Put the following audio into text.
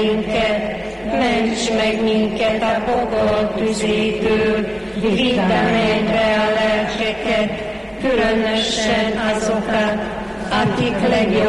ments meg minket a pokol tüzétől, vidd a mennybe a lelkeket, különösen azokat, akik legjobb